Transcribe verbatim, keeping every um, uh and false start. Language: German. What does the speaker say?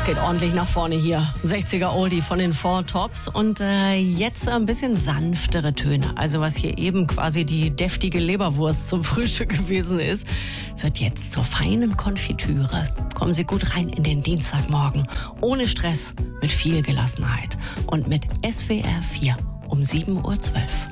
Das geht ordentlich nach vorne hier. sechziger Oldie von den Four Tops und äh, jetzt ein bisschen sanftere Töne. Also was hier eben quasi die deftige Leberwurst zum Frühstück gewesen ist, wird jetzt zur feinen Konfitüre. Kommen Sie gut rein in den Dienstagmorgen. Ohne Stress, mit viel Gelassenheit und mit S W R vier um sieben Uhr zwölf.